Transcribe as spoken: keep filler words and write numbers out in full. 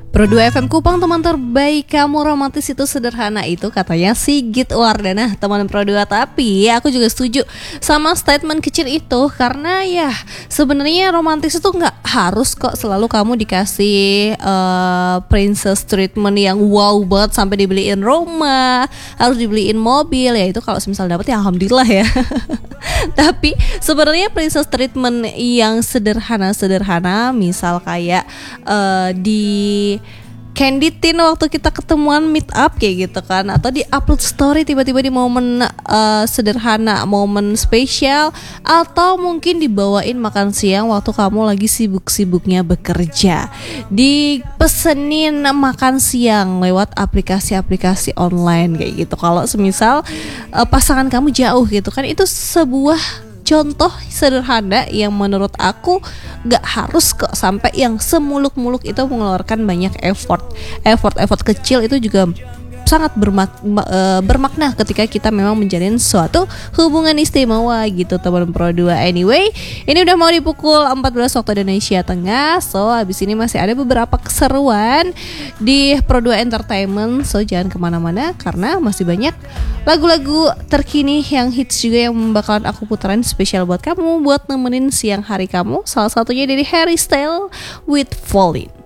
Pro dua F M Kupang, teman terbaik kamu romantis itu sederhana, itu katanya Sigit Wardana, teman Pro dua. Tapi aku juga setuju sama statement kecil itu, karena ya sebenarnya romantis itu nggak harus kok selalu kamu dikasih uh, princess treatment yang wow banget sampai dibeliin rumah, harus dibeliin mobil. Ya itu kalau misal dapet ya alhamdulillah ya. Tapi sebenarnya princess treatment yang sederhana-sederhana, misal kayak uh, di Candy Tin waktu kita ketemuan meet up kayak gitu kan, atau di upload story tiba-tiba di momen uh, sederhana, momen spesial, atau mungkin dibawain makan siang waktu kamu lagi sibuk-sibuknya bekerja, dipesenin makan siang lewat aplikasi-aplikasi online kayak gitu. Kalau semisal uh, pasangan kamu jauh gitu kan, itu sebuah contoh sederhana yang menurut aku gak harus kok sampai yang semuluk-muluk itu mengeluarkan banyak effort. Effort-effort kecil itu juga sangat bermak- bermakna ketika kita memang menjalin suatu hubungan istimewa gitu, teman Pro dua. Anyway, ini udah mau di pukul empat belas waktu Indonesia Tengah. So abis ini masih ada beberapa keseruan di Pro dua Entertainment. So jangan kemana-mana karena masih banyak lagu-lagu terkini yang hits juga yang bakalan aku putarin spesial buat kamu, buat nemenin siang hari kamu. Salah satunya dari Harry Styles with Falling.